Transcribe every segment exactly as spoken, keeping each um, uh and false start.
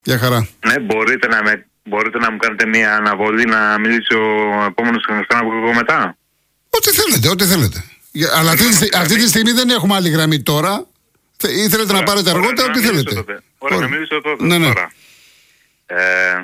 Γεια χαρά. Ναι, μπορείτε να, με, μπορείτε να μου κάνετε μια αναβολή να μιλήσει ο επόμενος εγώ μετά. Ό,τι θέλετε, ό,τι θέλετε. Αλλά αυτή, τη, αυτή τη στιγμή δεν έχουμε άλλη γραμμή τώρα. Ή θέλετε να πάρετε αργότερα, ό,τι θέλετε. Τότε. Ωραία, να μιλήσω τότε. Ναι, ναι. Τώρα. Ε,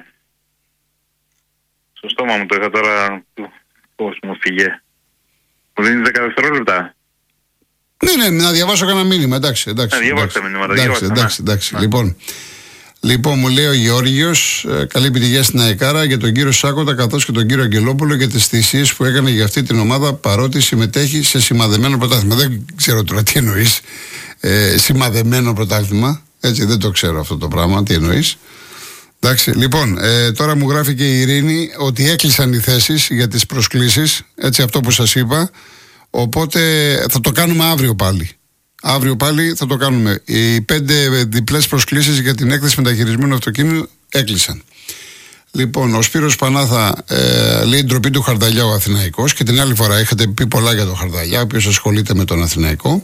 στο στόμα μου το είχα τώρα. Πώς μου φύγε. Μου δίνει δέκα δευτερόλεπτα. Ναι, ναι, να διαβάσω κανένα μήνυμα. Εντάξει, εντάξει. Να διαβάσω τα μηνύματα. Εντάξει, εντάξει, εντάξει. Ναι. Λοιπόν, λοιπόν, μου λέει ο Γεώργιος, καλή επιτυχία στην ΑΕΚΑΡΑ για τον κύριο Σάκοτα καθώς και τον κύριο Αγγελόπουλο για τις θυσίες που έκανε για αυτή την ομάδα παρότι συμμετέχει σε σημαδεμένο πρωτάθλημα. Δεν ξέρω τώρα τι εννοείς. Ε, σημαδεμένο πρωτάθλημα. Έτσι, δεν το ξέρω αυτό το πράγμα. Τι εννοείς. Εντάξει, λοιπόν, ε, τώρα μου γράφει και η Ειρήνη ότι έκλεισαν οι θέσεις για τις προσκλήσεις. Έτσι, αυτό που σας είπα. Οπότε θα το κάνουμε αύριο πάλι. Αύριο πάλι θα το κάνουμε. Οι πέντε διπλές προσκλήσεις για την έκθεση μεταχειρισμένου αυτοκίνητου έκλεισαν. Λοιπόν, ο Σπύρος Πανάθα ε, λέει ντροπή του Χαρδαλιά ο Αθηναϊκός και την άλλη φορά είχατε πει πολλά για τον Χαρδαλιά, ο οποίος ασχολείται με τον Αθηναϊκό.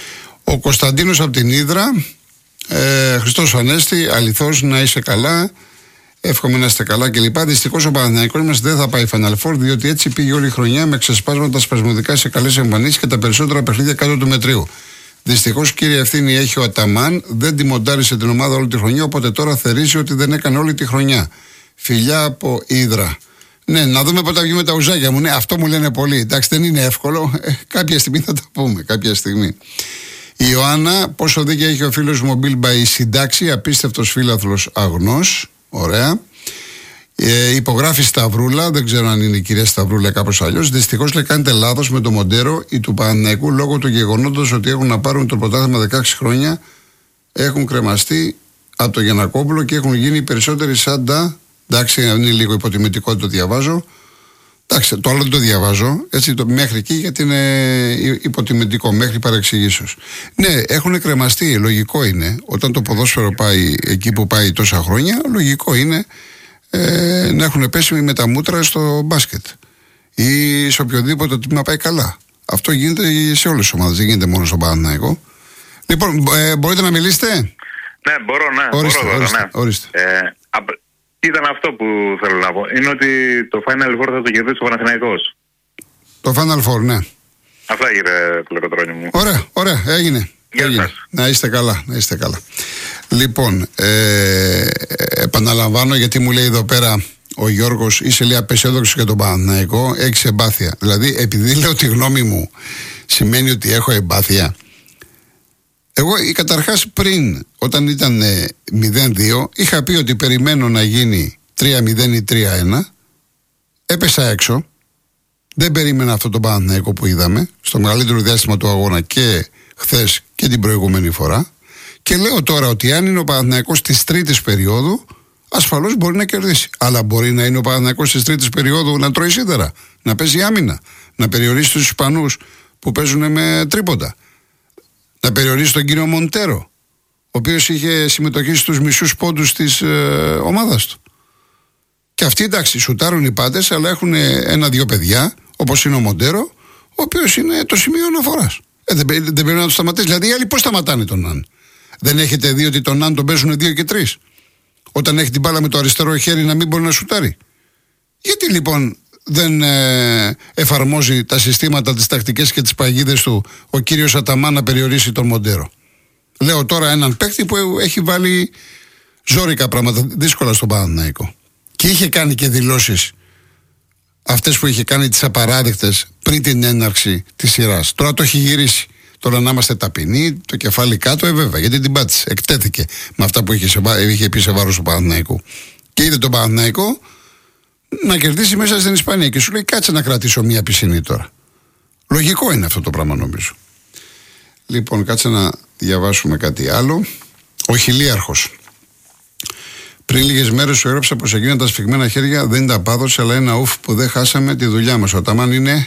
Ο Κωνσταντίνος από την Ύδρα, ε, Χριστός Ανέστη, αληθώς να είσαι καλά. Εύχομαι να είστε καλά κλπ. Δυστυχώς ο Παναθηναϊκός μας δεν θα πάει Final Four, διότι έτσι πήγε όλη η χρονιά με ξεσπάσματα σπασμωδικά σε καλές εμφανίσεις και τα περισσότερα παιχνίδια κάτω του μετρίου. Δυστυχώς, κύριε ευθύνη έχει ο Αταμάν, δεν τη μοντάρισε την ομάδα όλη τη χρονιά, οπότε τώρα θερίζει ότι δεν έκανε όλη τη χρονιά. Φιλιά από Ύδρα. Ναι, να δούμε πότε βγούμε τα ουζάκια μου. Ναι, αυτό μου λένε πολλοί. Εντάξει, δεν είναι εύκολο. Ε, κάποια στιγμή θα το πούμε. Κάποια στιγμή. Η Ιωάννα, πόσο δίκαια έχει ο φίλος μου ο Μπίλμπα η συντάξη, απίστευτος φίλαθλος αγνός. Ωραία. Ε, υπογράφει Σταυρούλα, δεν ξέρω αν είναι η κυρία Σταυρούλα κάπως αλλιώς. Δυστυχώς λέει κάνετε λάθος με το Μοντέρο ή του Παναθηναϊκού λόγω του γεγονότος ότι έχουν να πάρουν το πρωτάθλημα δεκαέξι χρόνια. Έχουν κρεμαστεί από το Γιαννακόπουλο και έχουν γίνει περισσότεροι σαν τα. Εντάξει, είναι λίγο υποτιμητικό το διαβάζω. Εντάξει, το άλλο δεν το διαβάζω. Έτσι, το, μέχρι εκεί γιατί είναι υποτιμητικό, μέχρι παρεξηγήσεως. Ναι, έχουν κρεμαστεί, λογικό είναι. Όταν το ποδόσφαιρο πάει εκεί που πάει τόσα χρόνια, λογικό είναι. Ε, να έχουν πέσει με τα μούτρα στο μπάσκετ ή σε οποιοδήποτε τμήμα πάει καλά. Αυτό γίνεται σε όλες τις ομάδες, δεν γίνεται μόνο στον Παναθηναϊκό. Λοιπόν, ε, μπορείτε να μιλήσετε? Ναι, μπορώ, ναι. Ορίστε, μπορώ, ορίστε, ναι. ορίστε. Ε, απ, ήταν αυτό που θέλω να πω. Είναι ότι το Final Four θα το κερδίσει ο Παναθηναϊκός. Το Final Four, ναι. Αυτά κύριε Πλεκοτρώνη μου. Ωραία, ωραία, έγινε. έγινε. Να είστε καλά, να είστε καλά. Λοιπόν, ε, επαναλαμβάνω γιατί μου λέει εδώ πέρα ο Γιώργος, είσαι λέει απεσιόδοξος για τον Παναθηναϊκό, έχεις εμπάθεια. Δηλαδή, επειδή λέω τη γνώμη μου, σημαίνει ότι έχω εμπάθεια. Εγώ καταρχάς πριν, όταν ήταν ε, μηδέν δύο, είχα πει ότι περιμένω να γίνει τρία μηδέν ή τρία ένα. Έπεσα έξω. Δεν περίμενα αυτό το Παναθηναϊκό που είδαμε στο μεγαλύτερο διάστημα του αγώνα και χθες και την προηγούμενη φορά. Και λέω τώρα ότι αν είναι ο Παναθηναϊκός της τρίτης περίοδου, ασφαλώς μπορεί να κερδίσει. Αλλά μπορεί να είναι ο Παναθηναϊκός της τρίτης περίοδου να τρώει σίδερα, να παίζει άμυνα, να περιορίσει τους Ισπανούς που παίζουν με τρίποντα, να περιορίσει τον κύριο Μοντέρο, ο οποίος είχε συμμετοχή στους μισούς πόντους της ε, ομάδας του. Και αυτοί εντάξει, σουτάρουν οι πάντες, αλλά έχουν ένα-δυο παιδιά, όπως είναι ο Μοντέρο, ο οποίος είναι το σημείο αναφοράς. Ε, δεν, δεν πρέπει να το σταματήσει. Δηλαδή, οι άλλοι πώς σταματάνε τον Ναν? Δεν έχετε δει ότι τον Ναν τον παίζουν δύο και τρεις? Όταν έχει την μπάλα με το αριστερό χέρι να μην μπορεί να σουτάρει. Γιατί λοιπόν δεν ε, εφαρμόζει τα συστήματα, τις τακτικές και τις παγίδες του ο κύριος Αταμάν να περιορίσει τον Μοντέρο? Λέω τώρα έναν παίκτη που έχει βάλει ζόρικα πράγματα δύσκολα στον Παναθηναϊκό. Και είχε κάνει και δηλώσεις αυτές που είχε κάνει τις απαράδεκτες πριν την έναρξη της σειράς. Τώρα το έχει γυρίσει. Τώρα να είμαστε ταπεινοί, το κεφάλι κάτω, ε βέβαια, γιατί την πάτησε. Εκτέθηκε με αυτά που είχε, σε, είχε πει σε βάρος του Παναθηναϊκού. Και είδε τον Παναθηναϊκό να κερδίσει μέσα στην Ισπανία. Και σου λέει, κάτσε να κρατήσω μία πισινή τώρα. Λογικό είναι αυτό το πράγμα, νομίζω. Λοιπόν, κάτσε να διαβάσουμε κάτι άλλο. Ο Χιλίαρχος. Πριν λίγες μέρες σου έγραψα πως εκείνα τα σφιγμένα χέρια δεν τα πάδωσε, αλλά ένα ουφ που δεν χάσαμε τη δουλειά μας. Ο Αταμάν είναι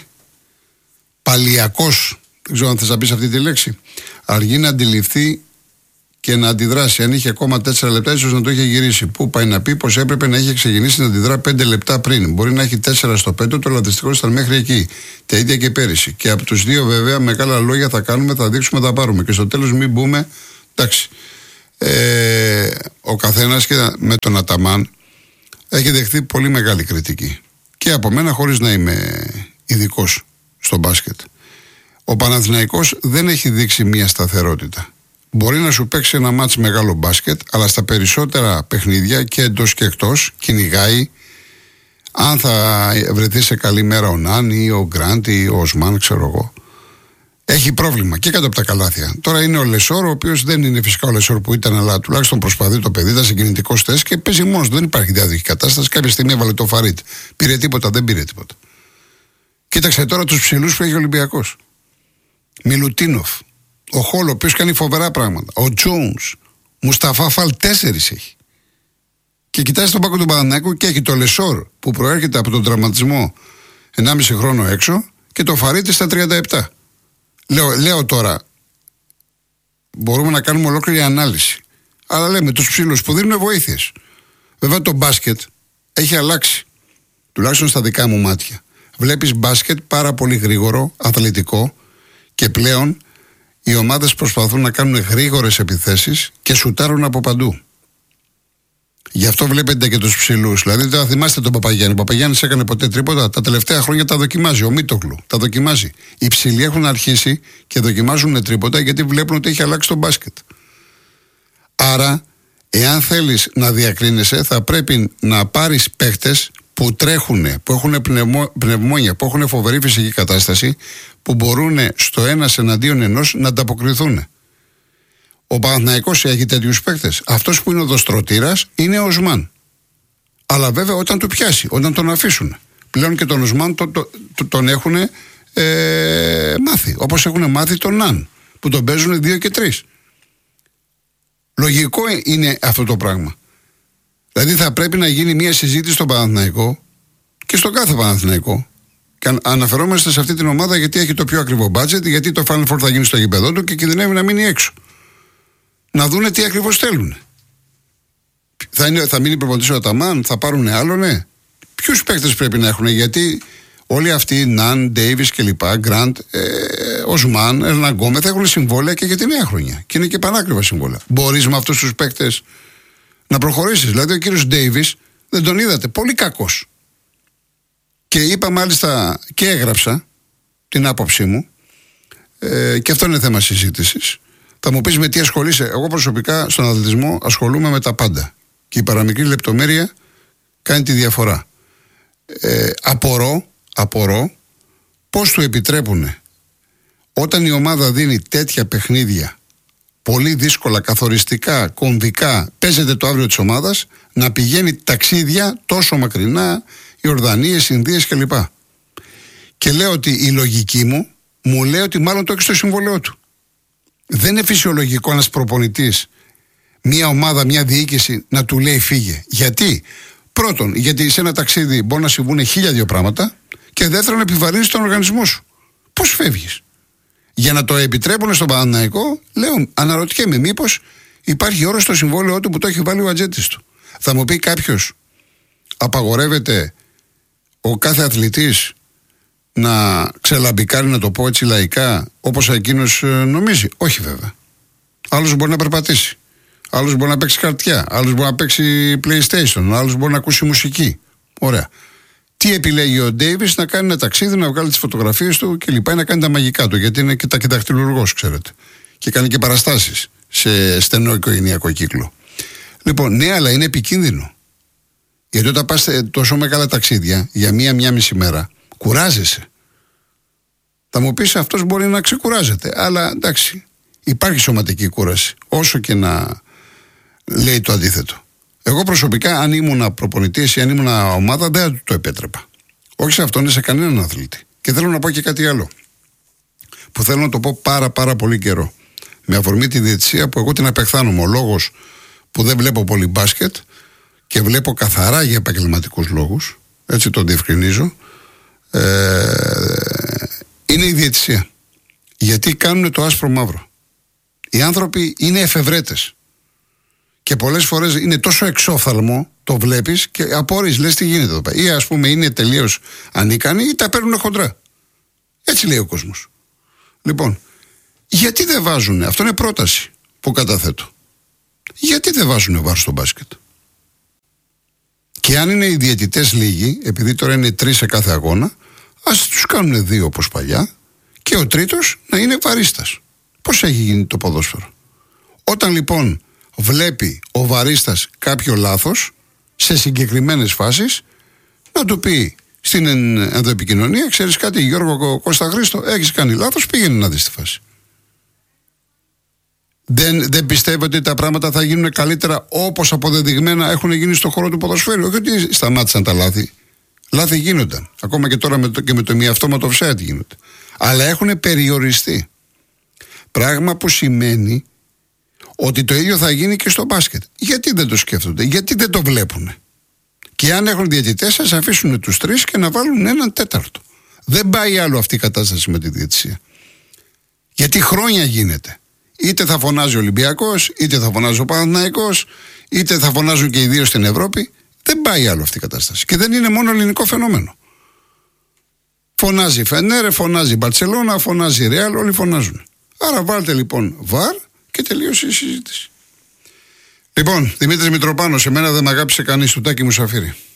παλιακός. Δεν ξέρω αν θες να πεις αυτή τη λέξη. Αργεί να αντιληφθεί και να αντιδράσει. Αν είχε ακόμα τέσσερα λεπτά, ίσως να το είχε γυρίσει. Πού πάει να πει πως έπρεπε να είχε ξεκινήσει να αντιδρά πέντε λεπτά πριν. Μπορεί να έχει τέσσερα στο πέντε, αλλά δυστυχώς ήταν μέχρι εκεί. Τα ίδια και πέρυσι. Και από τους δύο, βέβαια, με καλά λόγια θα κάνουμε, θα δείξουμε, θα πάρουμε. Και στο τέλος μην μπούμε. Εντάξει. Ε, ο καθένας και με τον Αταμάν έχει δεχθεί πολύ μεγάλη κριτική. Και από μένα, χωρίς να είμαι ειδικός στο μπάσκετ. Ο Παναθηναϊκός δεν έχει δείξει μια σταθερότητα. Μπορεί να σου παίξει ένα μάτς μεγάλο μπάσκετ, αλλά στα περισσότερα παιχνίδια και εντός και εκτός κυνηγάει. Αν θα βρεθεί σε καλή μέρα ο Νάν ή ο Γκραντ ή ο Οσμάν, ξέρω εγώ. Έχει πρόβλημα και κάτω από τα καλάθια. Τώρα είναι ο Λεσόρ, ο οποίος δεν είναι φυσικά ο Λεσόρ που ήταν, αλλά τουλάχιστον προσπαθεί το παιδί, ήταν συγκινητικός τεστ και παίζει μόνος. Δεν υπάρχει διάδοχη κατάσταση. Κάποια στιγμή έβαλε το Φαρίτ. Πήρε τίποτα, δεν πήρε τίποτα. Κοίταξε τώρα τους ψηλούς που έχει ο Ολυμπιακός. Μιλουτίνοφ. Ο Χόλ, ο οποίος κάνει φοβερά πράγματα. Ο Τζόουνς. Μουσταφά Φαλ, τέσσερις έχει. Και κοιτάζει τον πάγκο του Παναθηναϊκού και έχει το Λεσόρ που προέρχεται από τον τραυματισμό ενάμιση χρόνο έξω και το Φαρίτη στα τριάντα επτά. Λέω, λέω τώρα, μπορούμε να κάνουμε ολόκληρη ανάλυση. Αλλά λέμε τους ψήλους που δίνουν βοήθειες. Βέβαια το μπάσκετ έχει αλλάξει. Τουλάχιστον στα δικά μου μάτια. Βλέπεις μπάσκετ πάρα πολύ γρήγορο, αθλητικό και πλέον οι ομάδες προσπαθούν να κάνουν γρήγορες επιθέσεις και σουτάρουν από παντού. Γι' αυτό βλέπετε και τους ψηλούς. Δηλαδή, δεν θυμάστε τον Παπαγιάννη. Ο Παπαγιάννης έκανε ποτέ τρίποτα. Τα τελευταία χρόνια τα δοκιμάζει. Ο Μίτογλου τα δοκιμάζει. Οι ψηλοί έχουν αρχίσει και δοκιμάζουν τρίποτα γιατί βλέπουν ότι έχει αλλάξει το μπάσκετ. Άρα, εάν θέλεις να διακρίνεσαι, θα πρέπει να πάρεις παίχτες που τρέχουν, που έχουν πνευμο, πνευμόνια, που έχουν φοβερή φυσική κατάσταση, που μπορούν στο ένας εναντίον ενός να ανταποκριθούν. Ο Παναθηναϊκός έχει τέτοιους παίκτες. Αυτός που είναι ο δοστρωτήρας είναι ο Οσμάν. Αλλά βέβαια όταν του πιάσει, όταν τον αφήσουν. Πλέον και τον Οσμάν το, το, το, τον έχουν ε, μάθει. Όπως έχουν μάθει τον Ναν, που τον παίζουν δύο και τρεις. Λογικό είναι αυτό το πράγμα. Δηλαδή θα πρέπει να γίνει μια συζήτηση στον Παναθηναϊκό και στον κάθε Παναθηναϊκό. Και αναφερόμαστε σε αυτή την ομάδα γιατί έχει το πιο ακριβό budget, γιατί το Final Four θα γίνει στο γήπεδό του και κινδυνεύει να μείνει έξω. Να δούνε τι ακριβώς θέλουν. Θα, είναι, θα μείνει προπονητής ο Αταμάν, θα πάρουν άλλο, ναι. Ποιους παίκτες πρέπει να έχουν, γιατί όλοι αυτοί, Ναν, Ντέιβις κλπ., Γκραντ, ε, Οσμάν, Ερναγκόμε, θα έχουν συμβόλαια και για τη νέα χρονιά. Και είναι και πανάκριβα συμβόλαια. Μπορείς με αυτούς τους παίκτες να προχωρήσεις. Δηλαδή ο κύριος Ντέιβις δεν τον είδατε. Πολύ κακός. Και είπα μάλιστα και έγραψα την άποψή μου, ε, και αυτό είναι θέμα συζήτησης. Θα μου πεις με τι ασχολείσαι. Εγώ προσωπικά στον αθλητισμό ασχολούμαι με τα πάντα. Και η παραμικρή λεπτομέρεια κάνει τη διαφορά. Ε, απορώ, απορώ πώς του επιτρέπουν όταν η ομάδα δίνει τέτοια παιχνίδια, πολύ δύσκολα, καθοριστικά, κομβικά, παίζεται το αύριο της ομάδας, να πηγαίνει ταξίδια τόσο μακρινά, Ιορδανίες, Ινδίες κλπ. Και λέω ότι η λογική μου μου λέει ότι μάλλον το έχει στο συμβολέο του. Δεν είναι φυσιολογικό ένας προπονητής, μια ομάδα, μια διοίκηση να του λέει φύγε. Γιατί? Πρώτον, γιατί σε ένα ταξίδι μπορεί να συμβούν χίλια δύο πράγματα, και δεύτερον, επιβαρύνεις τον οργανισμό σου. Πώς φεύγεις? Για να το επιτρέπουν στον Παναθηναϊκό, λέω, αναρωτιέμαι, μήπως υπάρχει όρο στο συμβόλαιό του που το έχει βάλει ο ατζέντης του. Θα μου πει κάποιος, απαγορεύεται ο κάθε αθλητής να ξελαμπικάρει, να το πω έτσι λαϊκά, όπως εκείνος νομίζει? Όχι βέβαια. Άλλος μπορεί να περπατήσει, άλλος μπορεί να παίξει χαρτιά, άλλος μπορεί να παίξει PlayStation, άλλος μπορεί να ακούσει μουσική. Ωραία. Τι επιλέγει ο Ντέιβις? Να κάνει ένα ταξίδι, να βγάλει τις φωτογραφίες του και λοιπά, να κάνει τα μαγικά του, γιατί είναι και τα δαχτυλουργός, ξέρετε. Και κάνει και παραστάσεις σε στενό οικογενειακό κύκλο. Λοιπόν, ναι, αλλά είναι επικίνδυνο. Γιατί όταν πας τόσο μεγάλα ταξίδια για μία-μία μισή μέρα, κουράζεσαι. Θα μου πεις, αυτός μπορεί να ξεκουράζεται. Αλλά εντάξει, υπάρχει σωματική κούραση. Όσο και να λέει το αντίθετο. Εγώ προσωπικά, αν ήμουν προπονητής ή αν ήμουν ομάδα, δεν το επέτρεπα. Όχι σε αυτόν, σε κανέναν αθλητή. Και θέλω να πω και κάτι άλλο, που θέλω να το πω πάρα πάρα πολύ καιρό. Με αφορμή τη διαιτησία που εγώ την απεχθάνομαι. Ο λόγος που δεν βλέπω πολύ μπάσκετ και βλέπω καθαρά για επαγγελματικούς λόγους, έτσι το διευκρινίζω, ε, είναι η διαιτησία. Γιατί κάνουν το άσπρο μαύρο. Οι άνθρωποι είναι εφευρέτες. Και πολλές φορές είναι τόσο εξόφθαλμο, το βλέπεις και απορείς, λες τι γίνεται εδώ πέρα. Ή ας πούμε είναι τελείως ανίκανοι ή τα παίρνουν χοντρά. Έτσι λέει ο κόσμος. Λοιπόν, γιατί δεν βάζουν? Αυτό είναι πρόταση που καταθέτω. Γιατί δεν βάζουν βάρ στο μπάσκετ? Και αν είναι οι διαιτητές λίγοι, επειδή τώρα είναι τρεις σε κάθε αγώνα, ας τους κάνουν δύο όπως παλιά και ο τρίτος να είναι βαρίστας. Πώς έχει γίνει το ποδόσφαιρο? Όταν λοιπόν βλέπει ο βαρίστας κάποιο λάθος σε συγκεκριμένες φάσεις, να του πει στην ενδοεπικοινωνία, ξέρεις κάτι Γιώργο Κώστα Χρήστο, έχεις κάνει λάθος, πήγαινε να δεις τη φάση. Δεν, δεν πιστεύω ότι τα πράγματα θα γίνουν καλύτερα όπως αποδεδειγμένα έχουν γίνει στον χώρο του ποδοσφαίρου? Όχι ότι σταμάτησαν τα λάθη. Λάθη γίνονταν. Ακόμα και τώρα με το, και με το μη αυτόματο offside γίνονται. Αλλά έχουν περιοριστεί. Πράγμα που σημαίνει ότι το ίδιο θα γίνει και στο μπάσκετ. Γιατί δεν το σκέφτονται, γιατί δεν το βλέπουν? Και αν έχουν διαιτητές, ας αφήσουν τους τρεις και να βάλουν έναν τέταρτο. Δεν πάει άλλο αυτή η κατάσταση με τη διαιτησία. Γιατί χρόνια γίνεται. Είτε θα φωνάζει ο Ολυμπιακός, είτε θα φωνάζει ο Παναθηναϊκός, είτε θα φωνάζουν και οι δύο στην Ευρώπη. Δεν πάει άλλο αυτή η κατάσταση. Και δεν είναι μόνο ελληνικό φαινόμενο. Φωνάζει Φενέρε, φωνάζει Μπαρτσελώνα, φωνάζει Ρεάλ, όλοι φωνάζουν. Άρα βάλτε λοιπόν βαρ και τελείωσε η συζήτηση. Λοιπόν, Δημήτρης Μητροπάνος, εμένα δεν με αγάπησε κανείς, του Τάκη Μουσαφίρη.